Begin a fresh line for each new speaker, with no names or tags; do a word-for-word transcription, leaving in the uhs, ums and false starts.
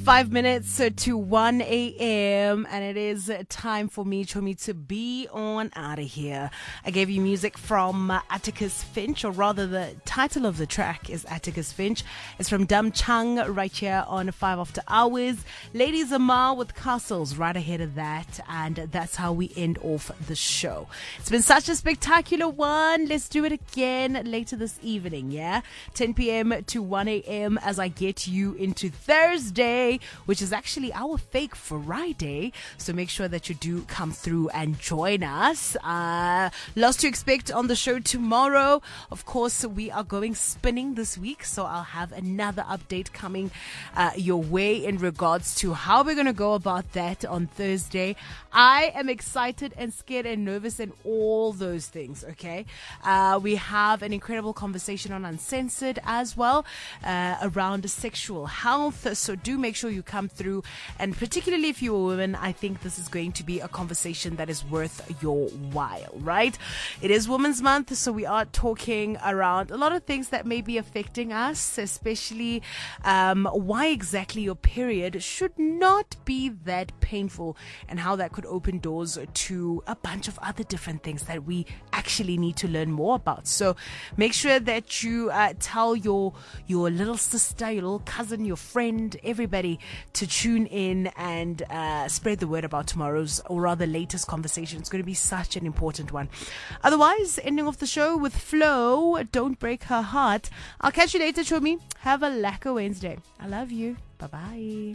Five minutes to one a.m. and it is time for me, Chomi, to be on out of here. I gave you music from uh, Atticus Finch, or rather the title of the track is Atticus Finch. It's from Dum Chung right here on Five After Hours. Lady Zamar with Castles right ahead of that, and that's how we end off the show. It's been such a spectacular one. Let's do it again later this evening, yeah? ten p.m. to one a.m. as I get you into Thursday, which is actually our fake Friday. So make sure that you do come through and join us. Uh, lots to expect on the show tomorrow. Of course, we are going spinning this week, so I'll have another update coming uh, your way in regards to how we're going to go about that on Thursday. I am excited and scared and nervous and all those things, okay? Uh, we have an incredible conversation on Uncensored as well uh, around sexual health, so do make sure you come through, and particularly if you're a woman, I think this is going to be a conversation that is worth your while, right? It is Women's Month, so we are talking around a lot of things that may be affecting us, especially um, why exactly your period should not be that painful and how that could open doors to a bunch of other different things that we actually need to learn more about. So make sure that you uh, tell your your little sister, your little cousin, your friend, everybody to tune in and uh, spread the word about tomorrow's, or rather latest conversation. It's going to be such an important one. Otherwise, ending off the show with Flo, Don't Break Her Heart. I'll catch you later, Chomi. Have a lacquer Wednesday. I love you. Bye-bye.